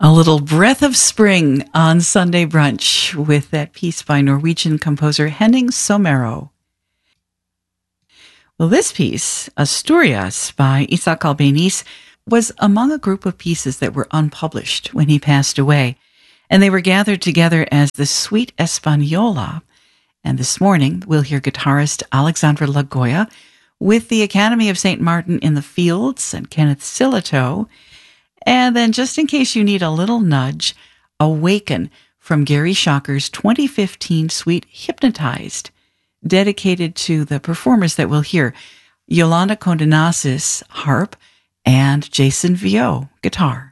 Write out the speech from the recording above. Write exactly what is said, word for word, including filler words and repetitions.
A little breath of spring on Sunday brunch with that piece by Norwegian composer Henning Somero. Well, this piece, Asturias by Isaac Albeniz, was among a group of pieces that were unpublished when he passed away, and they were gathered together as the Suite Española. And this morning, we'll hear guitarist Alexandra Lagoya with the Academy of Saint Martin in the Fields and Kenneth Sillitoe. And then, just in case you need a little nudge, Awaken from Gary Schocker's twenty fifteen suite Hypnotized, dedicated to the performers that we'll hear, Yolanda Condenasis, harp, and Jason Viau, guitar.